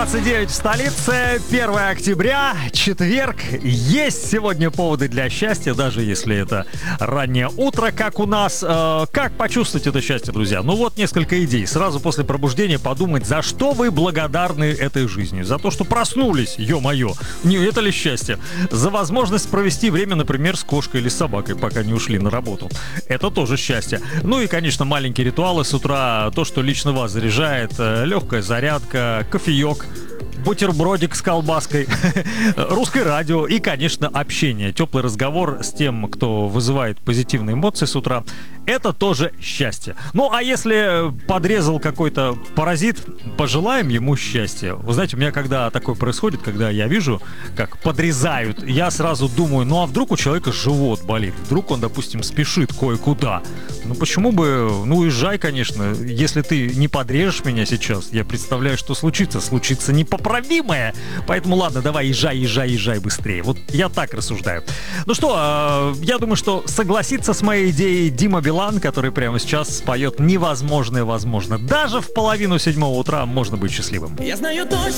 7:29 в столице, 1 октября, четверг. Есть сегодня поводы для счастья, даже если это раннее утро, как у нас. Как почувствовать это счастье, друзья? Ну вот несколько идей. Сразу после пробуждения подумать, за что вы благодарны этой жизни. За то, что проснулись, ё-моё. Не это ли счастье? За возможность провести время, например, с кошкой или с собакой, пока не ушли на работу. Это тоже счастье. Ну и, конечно, маленькие ритуалы с утра. То, что лично вас заряжает. Легкая зарядка, кофеек, бутербродик с колбаской, русское радио и, конечно, общение. Теплый разговор с тем, кто вызывает позитивные эмоции с утра. Это тоже счастье. Ну, а если подрезал какой-то паразит, пожелаем ему счастья. Вы знаете, у меня когда такое происходит, когда я вижу, как подрезают, я сразу думаю, ну а вдруг у человека живот болит? Вдруг он, допустим, спешит кое-куда? Ну, почему бы? Ну, уезжай, конечно. Если ты не подрежешь меня сейчас, я представляю, что случится. Случится непоправимое. Поэтому, ладно, давай, езжай быстрее. Вот я так рассуждаю. Ну что, я думаю, что согласится с моей идеей Дима Билан, который прямо сейчас споет невозможное возможно. Даже в 6:30 утра можно быть счастливым. Я знаю точно.